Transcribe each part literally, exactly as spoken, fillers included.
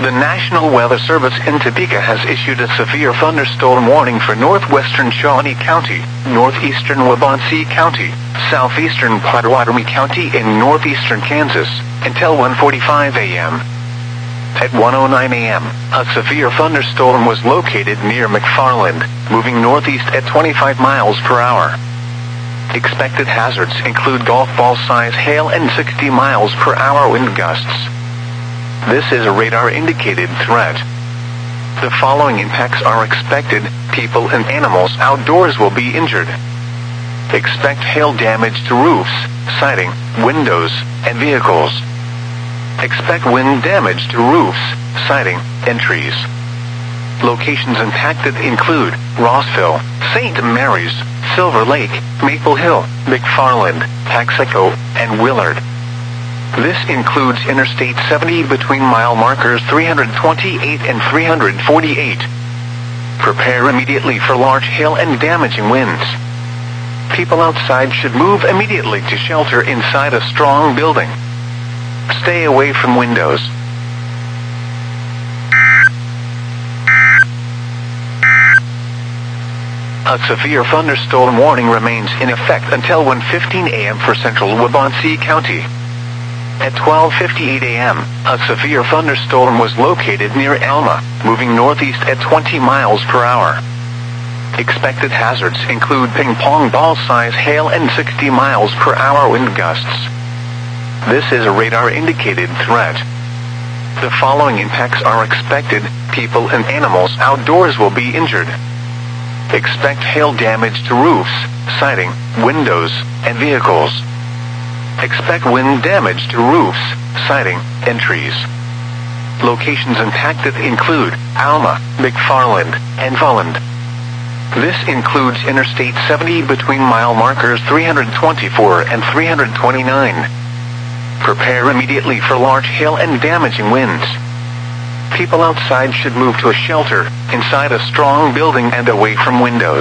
The National Weather Service in Topeka has issued a severe thunderstorm warning for northwestern Shawnee County, northeastern Waubonsee County, southeastern Pottawatomie County, and northeastern Kansas, until one forty-five a m At one oh nine a m, a severe thunderstorm was located near McFarland, moving northeast at twenty-five miles per hour. Expected hazards include golf ball-size hail and sixty miles per hour wind gusts. This is a radar-indicated threat. The following impacts are expected: people and animals outdoors will be injured. Expect hail damage to roofs, siding, windows, and vehicles. Expect wind damage to roofs, siding, and trees. Locations impacted include Rossville, Saint Mary's, Silver Lake, Maple Hill, McFarland, Texaco, and Willard. This includes Interstate seventy between mile markers three twenty-eight and three forty-eight. Prepare immediately for large hail and damaging winds. People outside should move immediately to shelter inside a strong building. Stay away from windows. A severe thunderstorm warning remains in effect until one fifteen a m for central Waubonsee County. At twelve fifty-eight a m, a severe thunderstorm was located near Alma, moving northeast at twenty miles per hour. Expected hazards include ping-pong ball-size hail and sixty miles per hour wind gusts. This is a radar-indicated threat. The following impacts are expected: people and animals outdoors will be injured. Expect hail damage to roofs, siding, windows, and vehicles. Expect wind damage to roofs, siding, and trees. Locations impacted include Alma, McFarland, and Volland. This includes Interstate seventy between mile markers three twenty-four and three twenty-nine. Prepare immediately for large hail and damaging winds. People outside should move to a shelter, inside a strong building, and away from windows.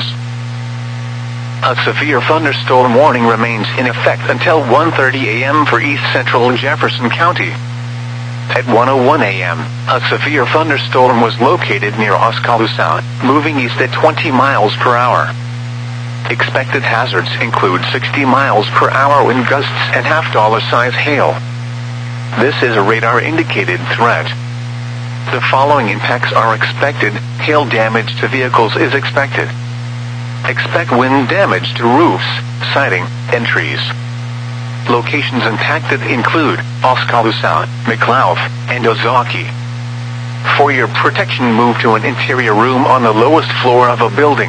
A severe thunderstorm warning remains in effect until one thirty a m for east central Jefferson County. At one oh one a m, a severe thunderstorm was located near Oskaloosa, moving east at twenty miles per hour. Expected hazards include sixty miles per hour wind gusts and half-dollar size hail. This is a radar-indicated threat. The following impacts are expected: hail damage to vehicles is expected. Expect wind damage to roofs, siding, and trees. Locations impacted include Oskaloosa, McLeod, and Ozaukee. For your protection, move to an interior room on the lowest floor of a building.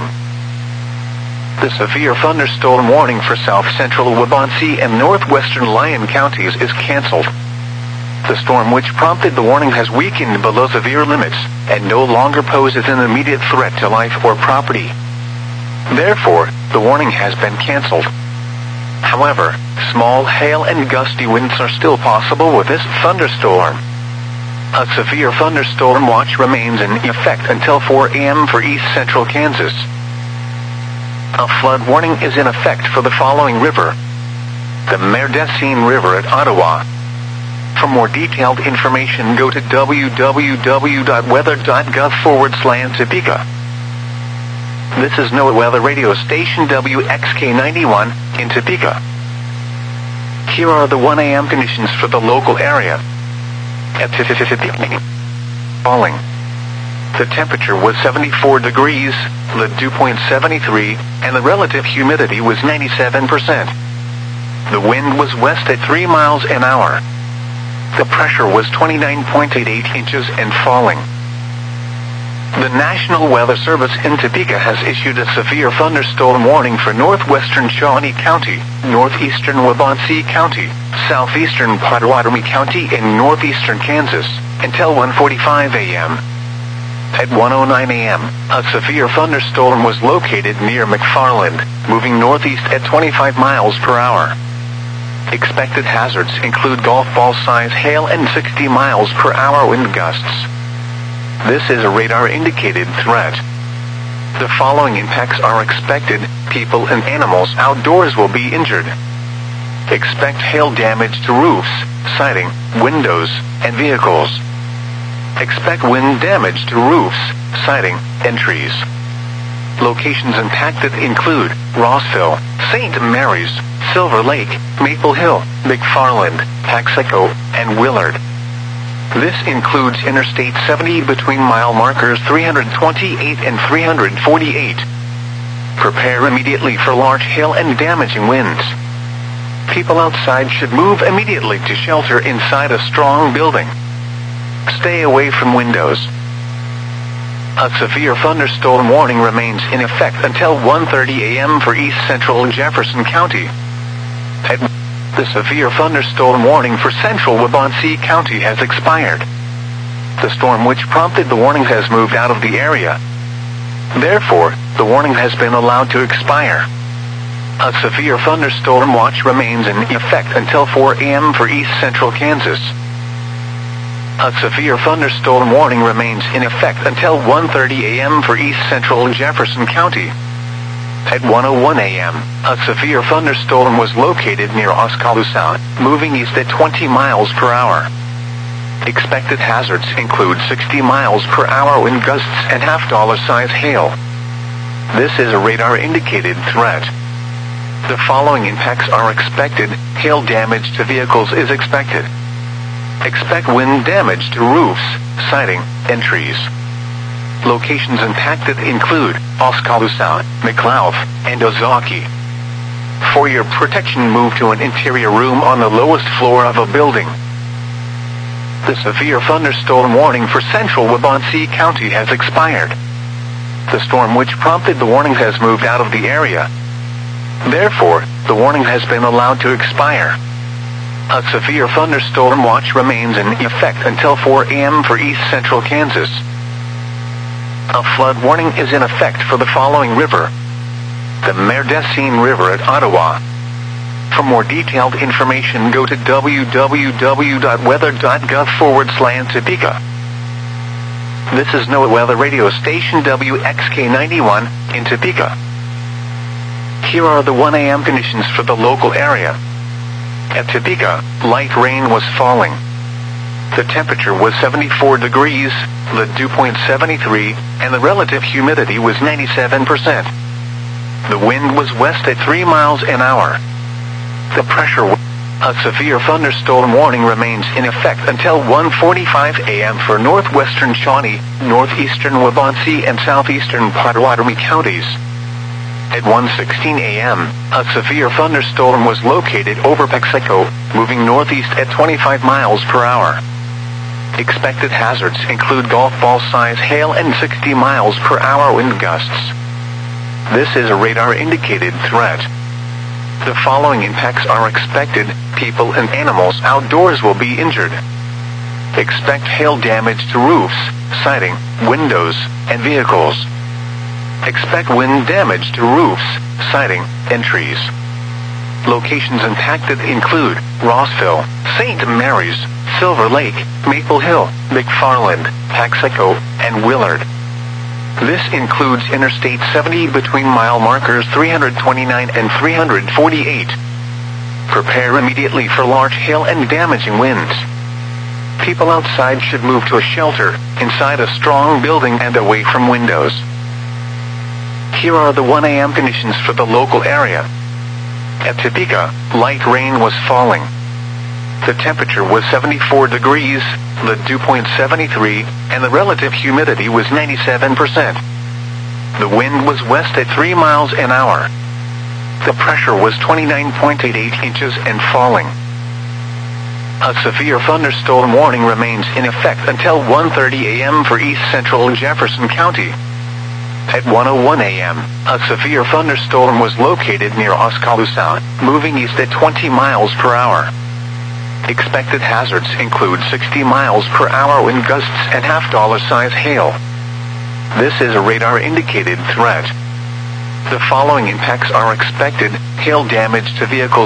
The severe thunderstorm warning for south-central Waubonsee and northwestern Lyon counties is canceled. The storm which prompted the warning has weakened below severe limits and no longer poses an immediate threat to life or property. Therefore, the warning has been canceled. However, small hail and gusty winds are still possible with this thunderstorm. A severe thunderstorm watch remains in effect until four a m for east central Kansas. A flood warning is in effect for the following river: the Merdecine River at Ottawa. For more detailed information, go to w w w dot weather dot gov forward slash Topeka. This is NOAA Weather Radio Station W X K ninety-one in Topeka. Here are the one a m conditions for the local area. At Topeka, falling. The temperature was seventy-four degrees, the dew point seventy-three, and the relative humidity was ninety-seven percent. The wind was west at three miles an hour. The pressure was twenty-nine point eight eight inches and falling. The National Weather Service in Topeka has issued a severe thunderstorm warning for northwestern Shawnee County, northeastern Waubonsee County, southeastern Pottawatomie County, and northeastern Kansas, until one forty-five a m At one oh nine a m, a severe thunderstorm was located near McFarland, moving northeast at twenty-five miles per hour. Expected hazards include golf ball-size hail and sixty miles per hour wind gusts. This is a radar-indicated threat. The following impacts are expected: people and animals outdoors will be injured. Expect hail damage to roofs, siding, windows, and vehicles. Expect wind damage to roofs, siding, and trees. Locations impacted include Rossville, Saint Mary's, Silver Lake, Maple Hill, McFarland, Texaco, and Willard. This includes Interstate seventy between mile markers three twenty-eight and three forty-eight. Prepare immediately for large hail and damaging winds. People outside should move immediately to shelter inside a strong building. Stay away from windows. A severe thunderstorm warning remains in effect until one thirty a.m. for East Central Jefferson County. At the severe thunderstorm warning for Central Waubonsee County has expired. The storm which prompted the warning has moved out of the area. Therefore, the warning has been allowed to expire. A severe thunderstorm watch remains in effect until four a.m. for East Central Kansas. A severe thunderstorm warning remains in effect until one thirty a.m. for East Central Jefferson County. At one oh one a.m., a severe thunderstorm was located near Oskaloosa, moving east at twenty miles per hour. Expected hazards include sixty miles per hour wind gusts and half-dollar size hail. This is a radar-indicated threat. The following impacts are expected. Hail damage to vehicles is expected. Expect wind damage to roofs, siding, and trees. Locations impacted include Oskaloosa, McLeod, and Ozaukee. For your protection, move to an interior room on the lowest floor of a building. The severe thunderstorm warning for Central Waubonsee County has expired. The storm which prompted the warning has moved out of the area. Therefore, the warning has been allowed to expire. A severe thunderstorm watch remains in effect until four a.m. for East Central Kansas. A flood warning is in effect for the following river: the Merdecine River at Ottawa. For more detailed information, go to w w w dot weather dot gov forward slash Topeka. This is NOAA Weather Radio Station W X K ninety-one in Topeka. Here are the one a.m. conditions for the local area. At Topeka, light rain was falling. The temperature was seventy-four degrees, the dew point seventy-three, and the relative humidity was ninety-seven percent. The wind was west at three miles an hour. The pressure was... A severe thunderstorm warning remains in effect until one forty-five a.m. for northwestern Shawnee, northeastern Waubonsee, and southeastern Potawatomi counties. At one sixteen a.m., a severe thunderstorm was located over Texaco, moving northeast at twenty-five miles per hour. Expected hazards include golf ball size hail and sixty miles per hour wind gusts. This is a radar-indicated threat. The following impacts are expected. People and animals outdoors will be injured. Expect hail damage to roofs, siding, windows, and vehicles. Expect wind damage to roofs, siding, and trees. Locations impacted include Rossville, Saint Mary's, Silver Lake, Maple Hill, McFarland, Texaco, and Willard. This includes Interstate seventy between mile markers three twenty-nine and three forty-eight. Prepare immediately for large hail and damaging winds. People outside should move to a shelter, inside a strong building and away from windows. Here are the one a.m. conditions for the local area. At Topeka, light rain was falling. The temperature was seventy-four degrees, the dew point seventy-three, and the relative humidity was ninety-seven percent. The wind was west at three miles an hour. The pressure was twenty-nine point eight eight inches and falling. A severe thunderstorm warning remains in effect until one thirty a.m. for East Central Jefferson County. At one oh one a.m., a severe thunderstorm was located near Oskaloosa, moving east at twenty miles per hour. Expected hazards include sixty miles per hour wind gusts and half-dollar size hail. This is a radar-indicated threat. The following impacts are expected. Hail damage to vehicles